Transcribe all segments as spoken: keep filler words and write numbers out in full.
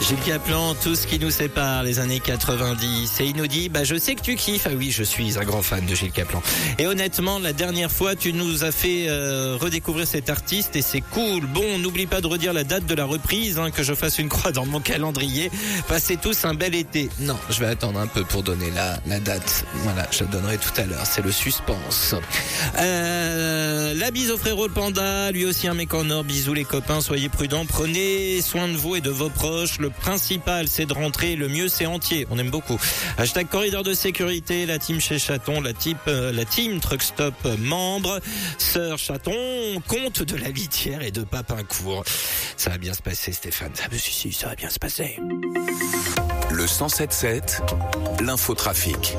Gilles Caplan, tout ce qui nous sépare, les années quatre-vingt-dix. Et il nous dit, bah, je sais que tu kiffes. Ah oui, je suis un grand fan de Gilles Caplan. Et honnêtement, la dernière fois, tu nous as fait euh, redécouvrir cet artiste et c'est cool. Bon, n'oublie pas de redire la date de la reprise, hein, que je fasse une croix dans mon calendrier. Passez tous un bel été. Non, je vais attendre un peu pour donner la, la date. Voilà, je la donnerai tout à l'heure. C'est le suspense. Euh, la bise au frérot le panda, lui aussi un mec en or. Bisous les copains, soyez prudents. Prenez soin de vous et de vos proches. Le principal, c'est de rentrer. Le mieux, c'est entier. On aime beaucoup. Hashtag corridor de sécurité, la team chez Chaton, la, type, euh, la team Truck Stop membre, Sœur Chaton, comte de la Litière et de Papincourt. Ça va bien se passer, Stéphane. Ah, si, si, ça va bien se passer. Le cent sept sept, l'infotrafic.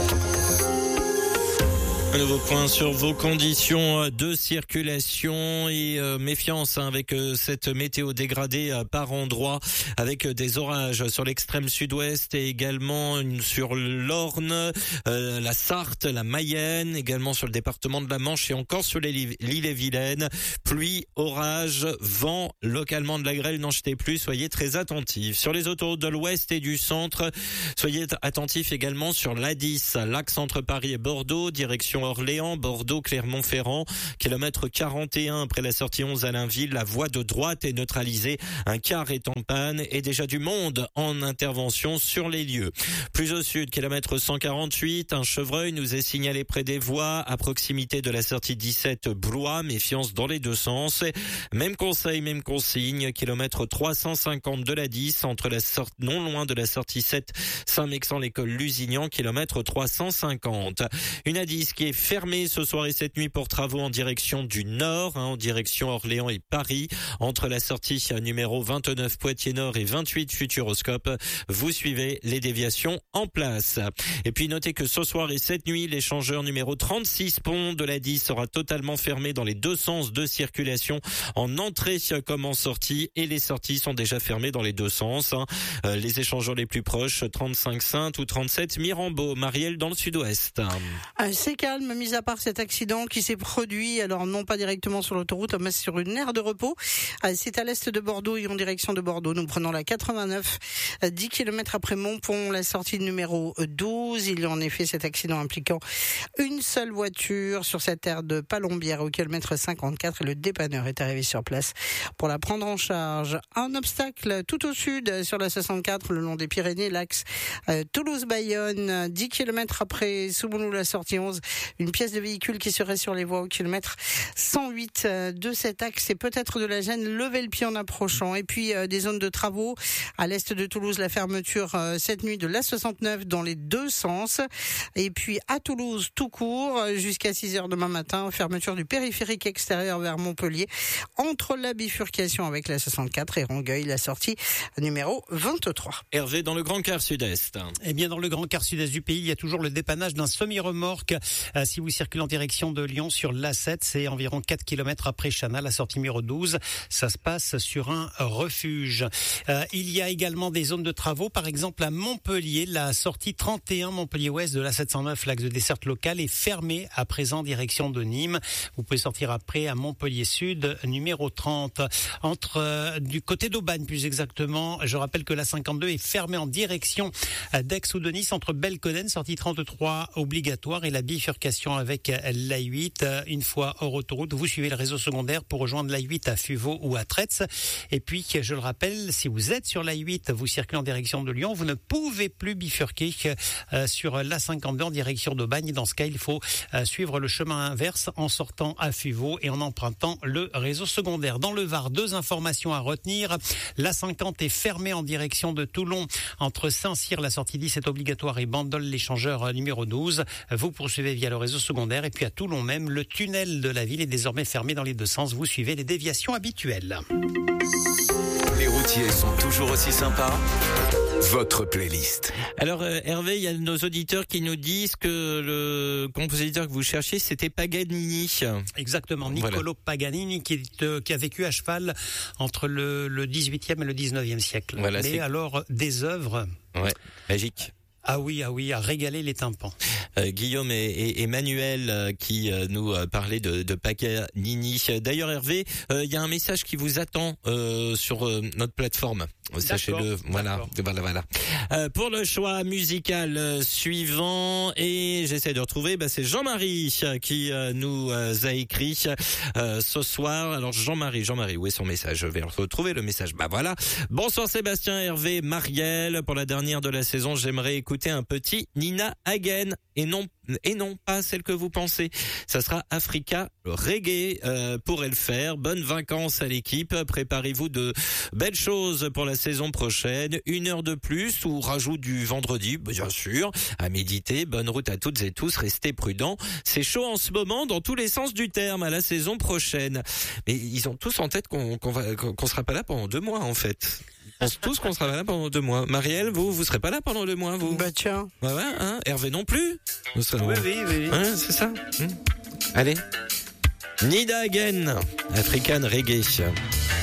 Un nouveau point sur vos conditions de circulation et euh, méfiance hein, avec euh, cette météo dégradée euh, par endroits, avec euh, des orages sur l'extrême sud-ouest et également une sur l'Orne, euh, la Sarthe, la Mayenne, également sur le département de la Manche et encore sur l'île et Vilaine. Pluie, orage, vent, localement de la grêle, n'en jetez plus, soyez très attentifs. Sur les autoroutes de l'ouest et du centre, soyez attentifs également sur l'A dix, l'axe entre Paris et Bordeaux, direction Orléans, Bordeaux, Clermont-Ferrand, kilomètre quarante et un après la sortie onze à Lainville, la voie de droite est neutralisée, un car est en panne et déjà du monde en intervention sur les lieux. Plus au sud, kilomètre cent quarante-huit, un chevreuil nous est signalé près des voies à proximité de la sortie dix-sept Blois, méfiance dans les deux sens. Même conseil, même consigne, kilomètre trois cent cinquante de la dix entre la sortie non loin de la sortie sept Saint-Mexan, l'école Lusignan, kilomètre trois cent cinquante. Une A dix qui est fermée ce soir et cette nuit pour travaux en direction du nord, hein, en direction Orléans et Paris, entre la sortie numéro vingt-neuf Poitiers Nord et vingt-huit Futuroscope. Vous suivez les déviations en place. Et puis notez que ce soir et cette nuit, l'échangeur numéro trente-six pont de l'A dix sera totalement fermé dans les deux sens de circulation, en entrée comme en sortie, et les sorties sont déjà fermées dans les deux sens. Hein. Euh, les échangeurs les plus proches, trente-cinq Saintes ou trente-sept Mirambeau. Marielle dans le sud-ouest. Ah, c'est calme, mis à part cet accident qui s'est produit, alors non pas directement sur l'autoroute, mais sur une aire de repos. C'est à l'est de Bordeaux et en direction de Bordeaux. Nous prenons la quatre-vingt-neuf, dix kilomètres après Montpont, la sortie numéro douze. Il y a en effet cet accident impliquant une seule voiture sur cette aire de Palombière au kilomètre cinquante-quatre et le dépanneur est arrivé sur place pour la prendre en charge. Un obstacle tout au sud sur la soixante-quatre, le long des Pyrénées, l'axe euh, Toulouse-Bayonne, dix kilomètres après Soumounou, la sortie onze. Une pièce de véhicule qui serait sur les voies au kilomètre cent huit de cet axe. C'est peut-être de la gêne. Levez le pied en approchant. Et puis euh, des zones de travaux à l'est de Toulouse. La fermeture euh, cette nuit de l'A soixante-neuf dans les deux sens. Et puis à Toulouse tout court jusqu'à six heures demain matin. Fermeture du périphérique extérieur vers Montpellier entre la bifurcation avec la soixante-quatre et Rangueil, la sortie numéro vingt-trois. Hervé dans le Grand Quart Sud-Est. Eh bien dans le Grand Quart Sud-Est du pays, il y a toujours le dépannage d'un semi-remorque. Euh, si vous circulez en direction de Lyon sur l'A sept, c'est environ quatre kilomètres après Chana, la sortie numéro douze. Ça se passe sur un refuge. Euh, il y a également des zones de travaux, par exemple à Montpellier, la sortie trente et un Montpellier-Ouest de l'A sept cent neuf, l'axe de desserte locale, est fermée à présent direction de Nîmes. Vous pouvez sortir après à Montpellier-Sud, numéro trente. Entre euh, du côté d'Aubagne, plus exactement, je rappelle que la cinquante-deux est fermée en direction d'Aix ou de Nice, entre Belconnen, sortie trente-trois obligatoire, et la bifurcation avec l'A huit. Une fois hors autoroute, vous suivez le réseau secondaire pour rejoindre l'A huit à Fuveau ou à Tretz. Et puis, je le rappelle, si vous êtes sur l'A huit, vous circulez en direction de Lyon, vous ne pouvez plus bifurquer euh, sur l'A cinquante-deux en direction d'Aubagne. Dans ce cas, il faut euh, suivre le chemin inverse en sortant à Fuveau et en empruntant le réseau secondaire. Dans le Var, deux informations à retenir. L'A cinquante est fermée en direction de Toulon. Entre Saint-Cyr, la sortie dix est obligatoire, et Bandol, l'échangeur numéro douze. Vous poursuivez via le réseau secondaire. Et puis à Toulon même, le tunnel de la ville est désormais fermé dans les deux sens. Vous suivez les déviations habituelles. Les routiers sont toujours aussi sympas. Votre playlist. Alors euh, Hervé, il y a nos auditeurs qui nous disent que le compositeur que vous cherchez, c'était Paganini. Exactement, Niccolo voilà. Paganini, qui, est, euh, qui a vécu à cheval entre le, le dix-huitième et le dix-neuvième siècle. Voilà, Mais c'est... alors, des œuvres... Ouais, magiques. Ah oui, ah oui, à régaler les tympans. Euh, Guillaume et, et Emmanuel euh, qui euh, nous euh, parlaient de, de Paganini. D'ailleurs, Hervé, il euh, y a un message qui vous attend euh, sur euh, notre plateforme. Sachez-le, voilà, voilà, voilà. Euh, pour le choix musical euh, suivant, et j'essaie de retrouver, bah, c'est Jean-Marie euh, qui euh, nous euh, a écrit euh, ce soir. Alors Jean-Marie, Jean-Marie, où est son message? Je vais retrouver le message. Bah voilà. Bonsoir Sébastien, Hervé, Marielle. Pour la dernière de la saison, j'aimerais écouter un petit Nina Hagen et non et non pas celle que vous pensez. Ça sera Africa Reggae euh, pourrait le faire. Bonnes vacances à l'équipe. Préparez-vous de belles choses pour la saison prochaine. Une heure de plus ou rajout du vendredi, bien sûr, à méditer. Bonne route à toutes et tous. Restez prudents. C'est chaud en ce moment dans tous les sens du terme à la saison prochaine. Mais ils ont tous en tête qu'on qu'on va qu'on sera pas là pendant deux mois en fait. Ils pensent tous qu'on sera pas là pendant deux mois. Marielle, vous, vous serez pas là pendant deux mois, vous? Bah tiens. Ouais, ouais, hein. Hervé non plus. Oui, oui, oui. Hein, c'est ça. Hum. Allez. Nida Hagen, African Reggae.